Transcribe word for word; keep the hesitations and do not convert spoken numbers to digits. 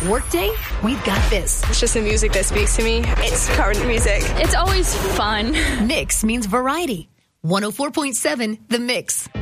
Workday, we've got this. It's just the music that speaks to me. It's current music. It's always fun. Mix means variety. one oh four point seven The Mix.